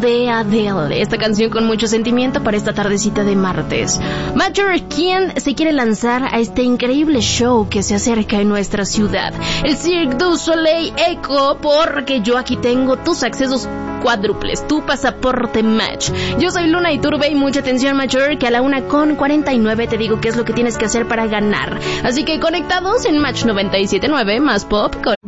de Adele, esta canción con mucho sentimiento para esta tardecita de martes. Major, ¿quién se quiere lanzar a este increíble show que se acerca en nuestra ciudad? El Cirque du Soleil Echo, porque yo aquí tengo tus accesos cuádruples, tu pasaporte Match. Yo soy Luna Iturbe y mucha atención, Major, que a la 1:49 te digo qué es lo que tienes que hacer para ganar. Así que conectados en Match 97.9 más pop.